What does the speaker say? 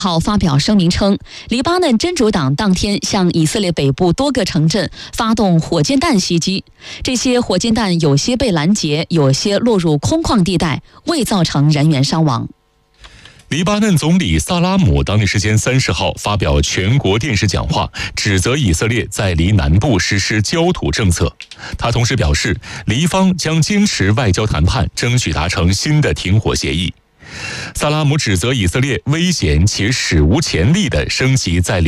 号发表声明称，黎巴嫩真主党当天向以色列北部多个城镇发动火箭弹袭击，这些火箭弹有些被拦截，有些落入空旷地带，未造成人员伤亡。 黎巴嫩总理萨拉姆当地时间30号发表全国电视讲话，指责以色列在黎南部实施焦土政策。他同时表示，黎方将坚持外交谈判，争取达成新的停火协议。萨拉姆指责以色列危险且史无前例地升级在黎